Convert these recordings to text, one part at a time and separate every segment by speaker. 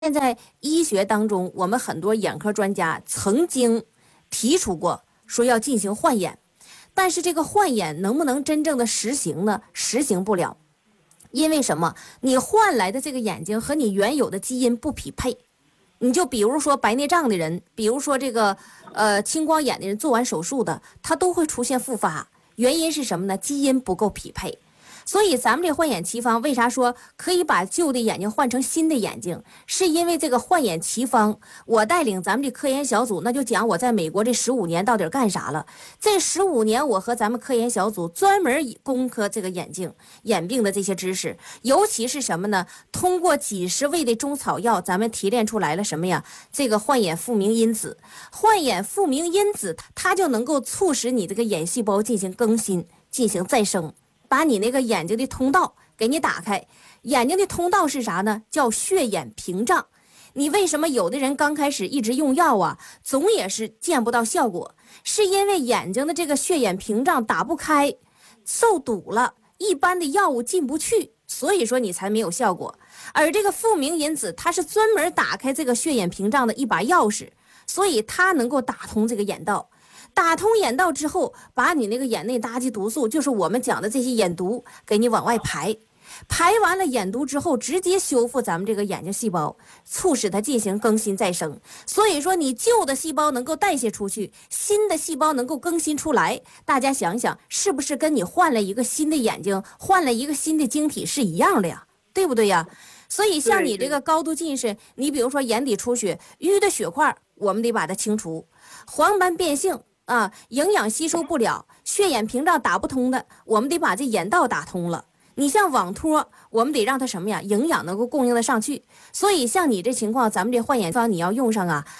Speaker 1: 现在医学当中，我们很多眼科专家曾经提出过，说要进行换眼，但是这个换眼能不能真正的实行呢？实行不了，因为什么？你换来的这个眼睛和你原有的基因不匹配。你就比如说白内障的人，比如说这个青光眼的人，做完手术的，他都会出现复发。原因是什么呢？基因不够匹配。所以咱们这换眼奇方为啥说可以把旧的眼睛换成新的眼睛？是因为这个换眼奇方，我带领咱们这科研小组，那就讲我在美国这15年到底干啥了。这15年我和咱们科研小组专门攻克这个眼病的这些知识，尤其是什么呢？通过几十味的中草药，咱们提炼出来了什么呀？这个换眼复明因子，换眼复明因子它就能够促使你这个眼细胞进行更新，进行再生。把你那个眼睛的通道给你打开，眼睛的通道是啥呢？叫血眼屏障。你为什么有的人刚开始一直用药啊，总也是见不到效果？是因为眼睛的这个血眼屏障打不开，受堵了，一般的药物进不去，所以说你才没有效果。而这个复明因子，它是专门打开这个血眼屏障的一把钥匙，所以它能够打通这个眼道。打通眼道之后，把你那个眼内垃圾毒素，就是我们讲的这些眼毒，给你往外排。排完了眼毒之后，直接修复咱们这个眼睛细胞，促使它进行更新再生。所以说，你旧的细胞能够代谢出去，新的细胞能够更新出来。大家想想，是不是跟你换了一个新的眼睛，换了一个新的晶体是一样的呀？对不对呀？所以像你这个高度近视，你比如说眼底出血、淤的血块，我们得把它清除；黄斑变性。营养吸收不了，血眼屏障打不通的，我们得把这眼道打通了。你像网脱，我们得让它什么呀？营养能够供应得上去。所以像你这情况，咱们这换眼方你要用上啊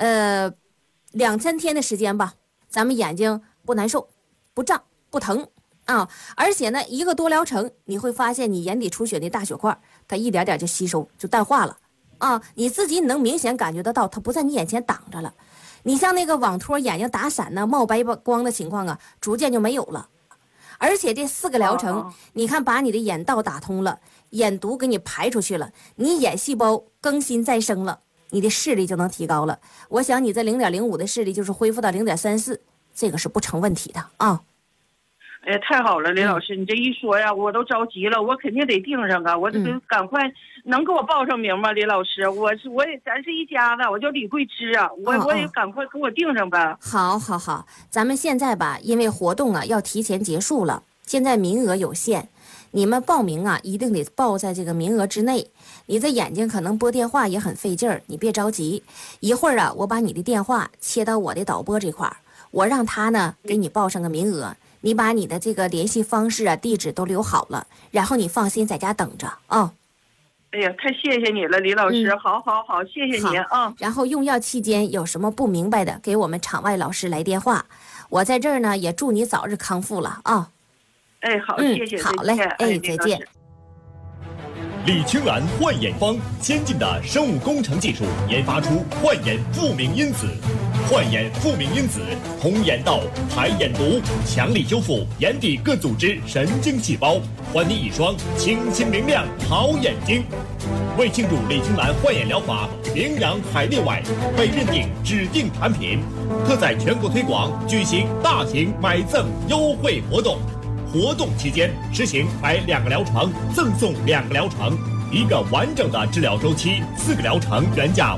Speaker 1: ，2-3天的时间吧，咱们眼睛不难受，不胀不疼啊。而且呢，1个多疗程，你会发现你眼底出血的大血块，它一点点就吸收，就淡化了啊。你自己能明显感觉得到，它不在你眼前挡着了。你像那个网脱眼睛打闪呢，冒白光的情况啊，逐渐就没有了。而且这4个疗程，你看把你的眼道打通了，眼毒给你排出去了，你眼细胞更新再生了，你的视力就能提高了。我想你这0.05的视力就是恢复到0.34，这个是不成问题的啊。
Speaker 2: 哎呀，太好了，李老师，你这一说呀，我都着急了，我肯定得盯上啊，我得赶快能给我报上名吗？李老师，我也咱是一家子，我叫李桂枝啊，我也赶快给我盯上呗。
Speaker 1: 好，咱们现在吧，因为活动啊要提前结束了，现在名额有限，你们报名啊一定得报在这个名额之内。你这眼睛可能拨电话也很费劲儿，你别着急，一会儿啊我把你的电话切到我的导播这块儿，我让他呢给你报上个名额。你把你的这个联系方式啊、地址都留好了，然后你放心在家等着啊。
Speaker 2: 哎呀，太谢谢你了，李老师，好，谢谢你啊。
Speaker 1: 然后用药期间有什么不明白的，给我们场外老师来电话。我在这儿呢，也祝你早日康复了啊。
Speaker 2: 哎，好，谢谢，
Speaker 1: 好嘞，哎，再见。
Speaker 3: 李青兰焕眼方先进的生物工程技术研发出焕眼复明因子。焕眼复明因子通眼道、排眼毒，强力修复眼底各组织神经细胞，还你一双清新明亮好眼睛。为庆祝李青兰焕眼疗法名扬海内外，被认定指定产品，特在全国推广举行大型买赠优惠活动。活动期间实行买2个疗程赠送2个疗程，1个完整的治疗周期，4个疗程原价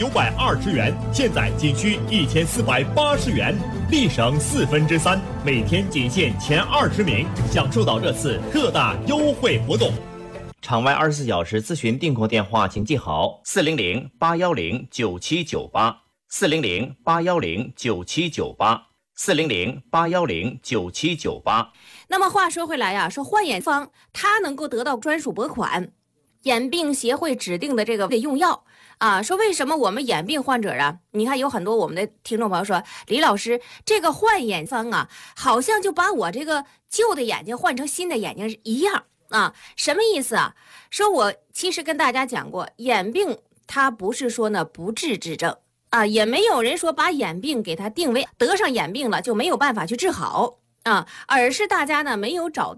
Speaker 3: 5920元，现在仅需1480元，立省3/4，每天仅限前20名，享受到这次特大优惠活动。
Speaker 4: 场外24小时咨询订购电话请记好：400-810-9798，400-810-9798，400-810-9798。
Speaker 1: 那么话说回来呀，说换眼方它能够得到专属拨款，眼病协会指定的这个用药啊。说为什么我们眼病患者啊，你看有很多我们的听众朋友说，李老师这个换眼方啊，好像就把我这个旧的眼睛换成新的眼睛一样啊。什么意思啊？说我其实跟大家讲过，眼病它不是说呢不治之症啊，也没有人说把眼病给它定为得上眼病了就没有办法去治好啊，而是大家呢没有找对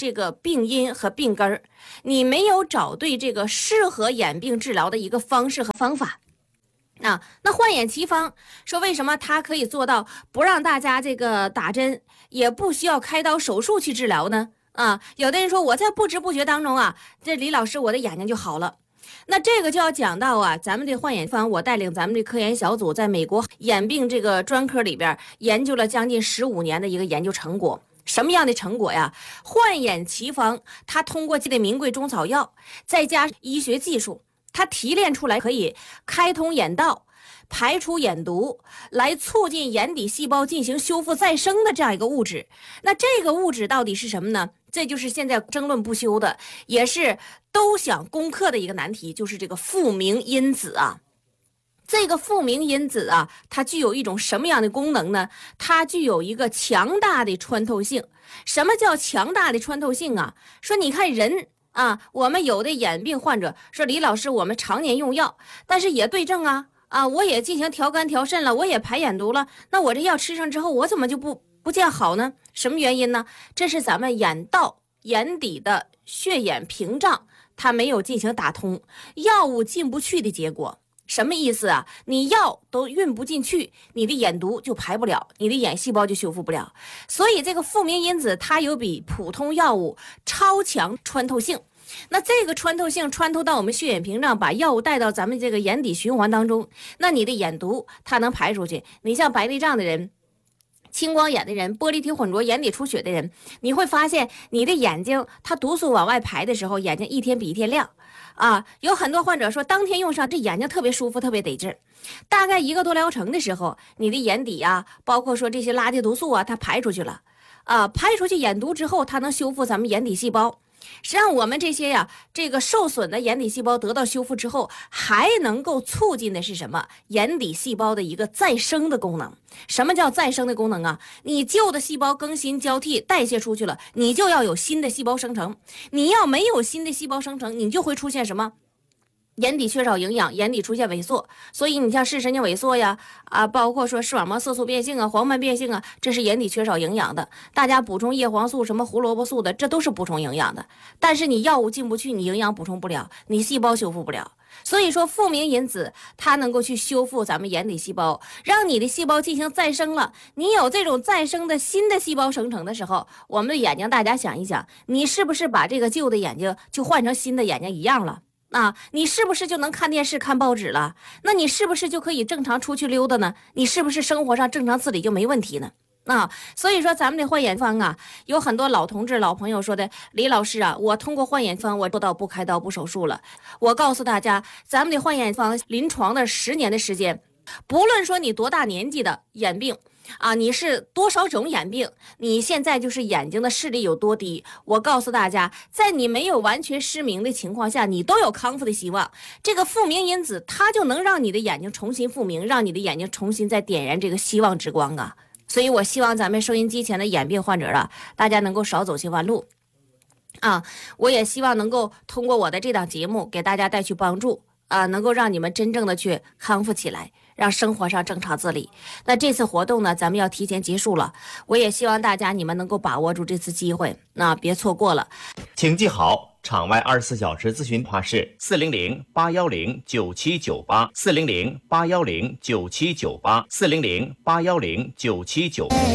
Speaker 1: 这个病因和病根儿，你没有找对这个适合眼病治疗的一个方式和方法。那焕眼奇方说为什么它可以做到不让大家这个打针，也不需要开刀手术去治疗呢？有的人说我在不知不觉当中这李老师我的眼睛就好了。那这个就要讲到咱们的焕眼方，我带领咱们的科研小组在美国眼病这个专科里边研究了将近15年的一个研究成果。什么样的成果呀？焕眼奇方它通过这类名贵中草药，再加医学技术，它提炼出来可以开通眼道，排除眼毒，来促进眼底细胞进行修复再生的这样一个物质。那这个物质到底是什么呢？这就是现在争论不休的，也是都想攻克的一个难题，就是这个复明因子这个复明因子它具有一种什么样的功能呢？它具有一个强大的穿透性。什么叫强大的穿透性说你看人我们有的眼病患者说，李老师我们常年用药，但是也对症我也进行调肝调肾了，我也排眼毒了，那我这药吃上之后，我怎么就不见好呢？什么原因呢？这是咱们眼道眼底的血眼屏障它没有进行打通，药物进不去的结果。什么意思你药都运不进去，你的眼毒就排不了，你的眼细胞就修复不了。所以这个复明因子它有比普通药物超强穿透性。那这个穿透性穿透到我们血眼屏障，把药物带到咱们这个眼底循环当中，那你的眼毒它能排出去。你像白内障的人、青光眼的人、玻璃体混浊、眼底出血的人，你会发现你的眼睛它毒素往外排的时候，眼睛一天比一天亮有很多患者说当天用上这眼睛特别舒服，特别得劲，大概1个多疗程的时候，你的眼底包括说这些垃圾毒素它排出去了排出去眼毒之后，它能修复咱们眼底细胞。实际上我们这些这个受损的眼底细胞得到修复之后，还能够促进的是什么？眼底细胞的一个再生的功能。什么叫再生的功能你旧的细胞更新交替代谢出去了，你就要有新的细胞生成。你要没有新的细胞生成，你就会出现什么？眼底缺少营养，眼底出现萎缩。所以你像视神经萎缩呀包括说视网膜色素变性黄斑变性这是眼底缺少营养的。大家补充叶黄素什么胡萝卜素的，这都是补充营养的。但是你药物进不去，你营养补充不了，你细胞修复不了。所以说复明因子它能够去修复咱们眼底细胞，让你的细胞进行再生了。你有这种再生的新的细胞生成的时候，我们的眼睛大家想一想，你是不是把这个旧的眼睛就换成新的眼睛一样了你是不是就能看电视看报纸了？那你是不是就可以正常出去溜达呢？你是不是生活上正常自理就没问题呢？所以说咱们的焕眼方有很多老同志老朋友说的，李老师我通过焕眼方我做到不开刀不手术了。我告诉大家，咱们的焕眼方临床的10年的时间，不论说你多大年纪的眼病你是多少种眼病，你现在就是眼睛的视力有多低，我告诉大家，在你没有完全失明的情况下，你都有康复的希望。这个复明因子它就能让你的眼睛重新复明，让你的眼睛重新再点燃这个希望之光所以我希望咱们收音机前的眼病患者大家能够少走些弯路我也希望能够通过我的这档节目给大家带去帮助能够让你们真正的去康复起来，让生活上正常自理。那这次活动呢，咱们要提前结束了，我也希望大家你们能够把握住这次机会，别错过了。
Speaker 4: 请记好，场外24小时咨询电话是400-810-9798 400-810-9798 400-810-9798。